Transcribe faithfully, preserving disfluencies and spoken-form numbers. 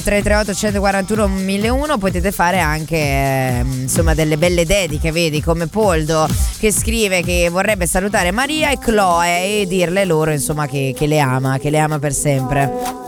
tre tre otto uno quattro uno mille uno. Potete fare anche eh, insomma delle belle dediche, vedi, come Poldo che scrive che vorrebbe salutare Maria e Chloe e dirle loro insomma che, che le ama, che le ama per sempre.